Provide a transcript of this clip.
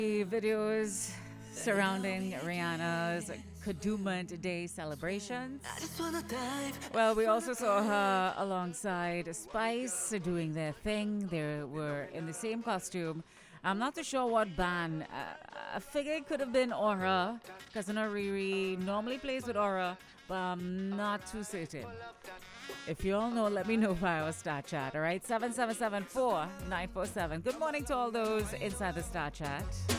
videos surrounding Rihanna's Kadooment Day celebrations. Well, we also saw her alongside Spice doing their thing. They were in the same costume. I'm not too sure what band. I figure it could have been Aura, because I know Riri normally plays with Aura, but I'm not too certain. If you all know, let me know via our Star Chat, all right? 777-4947. Good morning to all those inside the Star Chat.